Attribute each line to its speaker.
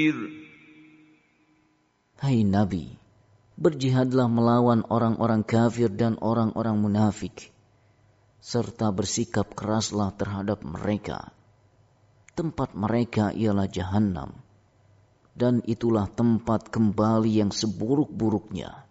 Speaker 1: Hai Nabi, berjihadlah melawan orang-orang kafir dan orang-orang munafik, serta bersikap keraslah terhadap mereka. Tempat mereka ialah Jahannam, dan itulah tempat kembali yang seburuk-buruknya.